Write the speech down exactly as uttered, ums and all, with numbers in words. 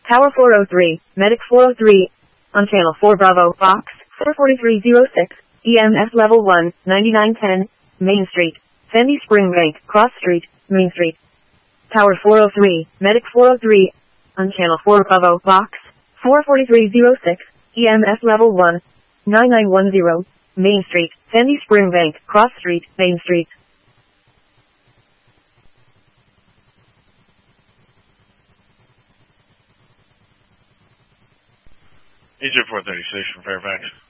Tower four oh three, Medic four oh three, on channel four Bravo, box four forty-three oh six, E M S level one, ninety-nine ten, Main Street, Sandy Spring Bank, Cross Street, Main Street. Tower four oh three, Medic four oh three, on channel four Bravo, box four forty-three oh six, E M S level one, ninety-nine ten, Main Street, Sandy Spring Bank, Cross Street, Main Street. Agent four thirty-six from Fairfax.